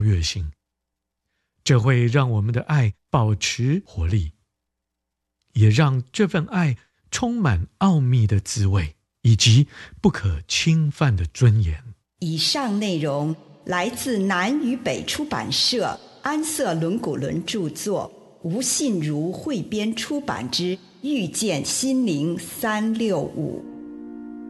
越性，这会让我们的爱保持活力，也让这份爱充满奥秘的滋味以及不可侵犯的尊严。 以上内容来自南与北出版社安瑟伦古伦著作，吴信如汇编出版之《遇见心灵365》。